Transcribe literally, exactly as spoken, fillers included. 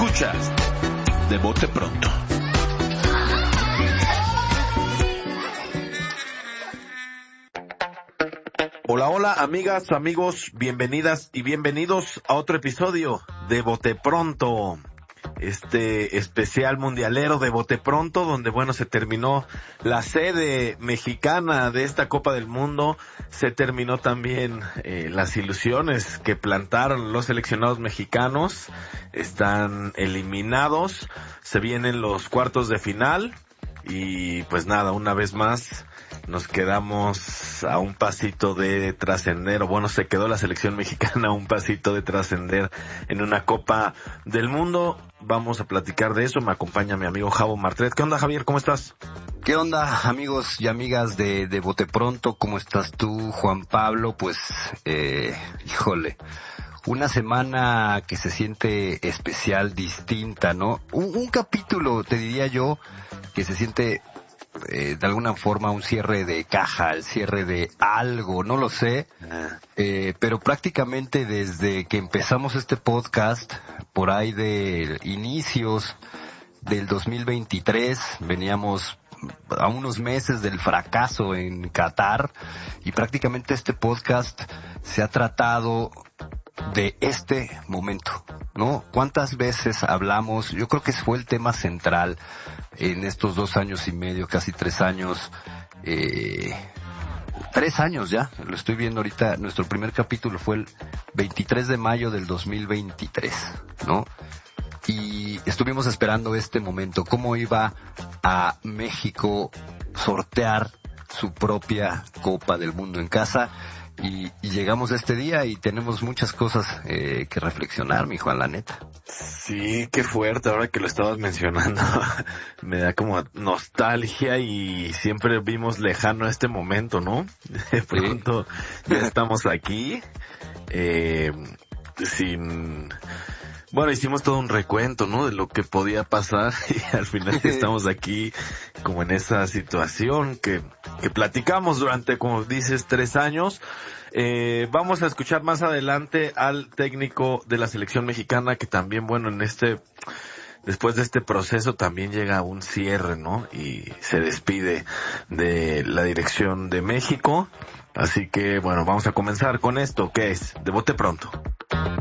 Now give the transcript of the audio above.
Escuchas De Bote Pronto. Hola, hola, amigas, amigos, bienvenidas y bienvenidos a otro episodio de Bote Pronto. Este especial mundialero de Bote Pronto, donde bueno, se terminó la sede mexicana de esta Copa del Mundo, se terminó también eh, las ilusiones que plantaron los seleccionados mexicanos, están eliminados, se vienen los cuartos de final y pues nada, una vez más nos quedamos a un pasito de trascender, o bueno, se quedó la selección mexicana a un pasito de trascender en una Copa del Mundo. Vamos a platicar de eso, me acompaña mi amigo Javo Martret. ¿Qué onda, Javier? ¿Cómo estás? ¿Qué onda, amigos y amigas de, de Bote Pronto? ¿Cómo estás tú, Juan Pablo? Pues, eh, híjole, una semana que se siente especial, distinta, ¿no? Un, un capítulo, te diría yo, que se siente Eh, de alguna forma un cierre de caja, el cierre de algo, no lo sé, eh, pero prácticamente desde que empezamos este podcast, por ahí de inicios del dos mil veintitrés, veníamos a unos meses del fracaso en Qatar y prácticamente este podcast se ha tratado de este momento, ¿no? ¿Cuántas veces hablamos? Yo creo que fue el tema central en estos dos años y medio, casi tres años, eh, tres años ya, lo estoy viendo ahorita, nuestro primer capítulo fue el veintitrés de mayo del dos mil veintitrés, ¿no? Y estuvimos esperando este momento, cómo iba a México sortear su propia Copa del Mundo en casa. Y, y llegamos a este día y tenemos muchas cosas eh, que reflexionar, mi Juan, la neta. Sí, qué fuerte, ahora que lo estabas mencionando, me da como nostalgia y siempre vimos lejano este momento, ¿no? De pronto sí. Ya estamos aquí, eh, sin... Bueno, hicimos todo un recuento, ¿no? De lo que podía pasar y al final estamos aquí como en esa situación que, que platicamos durante, como dices, tres años. Eh, vamos a escuchar más adelante al técnico de la selección mexicana que también, bueno, en este, después de este proceso también llega a un cierre, ¿no? Y se despide de la dirección de México. Así que, bueno, vamos a comenzar con esto, que es De Bote Pronto.